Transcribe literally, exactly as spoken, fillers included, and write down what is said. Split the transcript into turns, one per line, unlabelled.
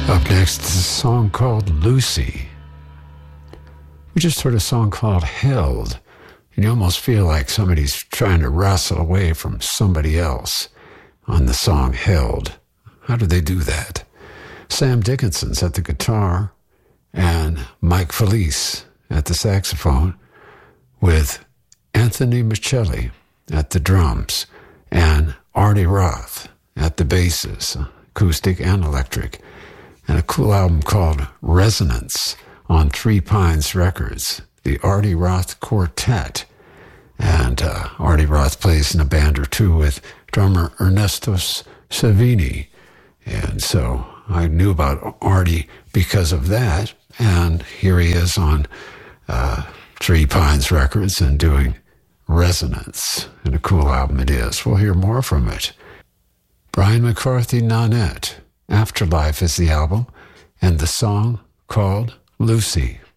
Up next is a song called Lucy. We just heard a song called Held, and you almost feel like somebody's trying to wrestle away from somebody else on the song Held. How do they do that? Sam Dickinson's at the guitar and Mike Felice at the saxophone with Anthony Michelli at the drums and Artie Roth at the basses, acoustic and electric, and a cool album called Resonance on Three Pines Records, the Artie Roth Quartet. And uh, Artie Roth plays in a band or two with drummer Ernesto Savini. And so I knew about Artie because of that. And here he is on uh, Three Pines Records and doing Resonance. And a cool album it is. We'll hear more from it. Brian McCarthy Nanette, Afterlife is the album, and the song called Lucy.